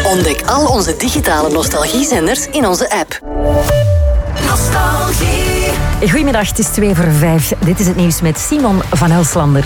Ontdek al onze digitale nostalgiezenders in onze app. Nostalgie. Goedemiddag, het is 4:02. Dit is het nieuws met Simon van Helslander.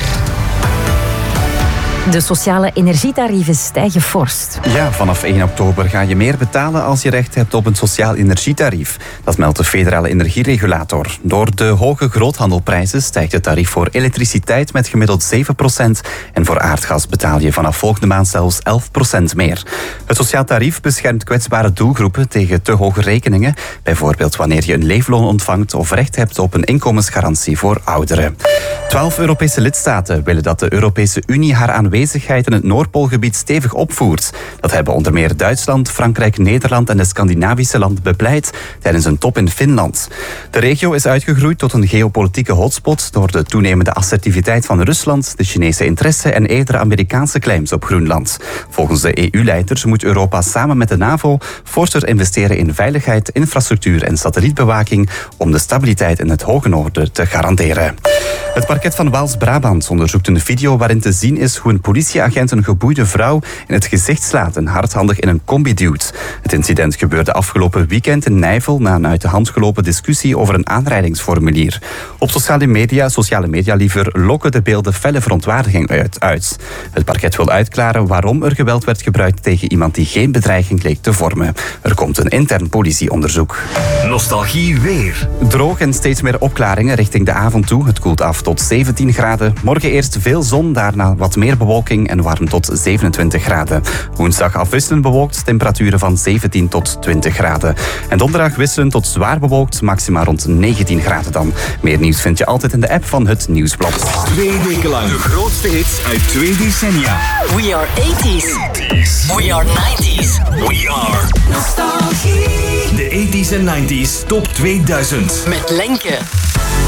De sociale energietarieven stijgen fors. Ja, vanaf 1 oktober ga je meer betalen als je recht hebt op een sociaal energietarief. Dat meldt de federale energieregulator. Door de hoge groothandelprijzen stijgt het tarief voor elektriciteit met gemiddeld 7% en voor aardgas betaal je vanaf volgende maand zelfs 11% meer. Het sociaal tarief beschermt kwetsbare doelgroepen tegen te hoge rekeningen, bijvoorbeeld wanneer je een leefloon ontvangt of recht hebt op een inkomensgarantie voor ouderen. 12 Europese lidstaten willen dat de Europese Unie haar aanwezigheid in het Noordpoolgebied stevig opvoert. Dat hebben onder meer Duitsland, Frankrijk, Nederland en de Scandinavische landen bepleit tijdens een top in Finland. De regio is uitgegroeid tot een geopolitieke hotspot door de toenemende assertiviteit van Rusland, de Chinese interesse en eerdere Amerikaanse claims op Groenland. Volgens de EU-leiders moet Europa samen met de NAVO forser investeren in veiligheid, infrastructuur en satellietbewaking om de stabiliteit in het Hoge Noorden te garanderen. Het parket van Waals-Brabant onderzoekt een video waarin te zien is hoe een politieagent een geboeide vrouw in het gezicht slaat en hardhandig in een combi duwt. Het incident gebeurde afgelopen weekend in Nijvel na een uit de hand gelopen discussie over een aanrijdingsformulier. Op sociale media lokken de beelden felle verontwaardiging uit. Het parket wil uitklaren waarom er geweld werd gebruikt tegen iemand die geen bedreiging leek te vormen. Er komt een intern politieonderzoek. Nostalgie weer. Droog en steeds meer opklaringen richting de avond toe. Het koelt af tot 17 graden. Morgen eerst veel zon, daarna wat meer bewolking en warm tot 27 graden. Woensdag afwisselend bewolkt, temperaturen van 17 tot 20 graden. En donderdag wisselend tot zwaar bewolkt, maxima rond 19 graden dan. Meer nieuws vind je altijd in de app van het Nieuwsblad. 2 weken lang de grootste hits uit 2 decennia. We are 80s. We are 90s. We are Nostalgie. de 80s en 90s top 2000. Met Lenke.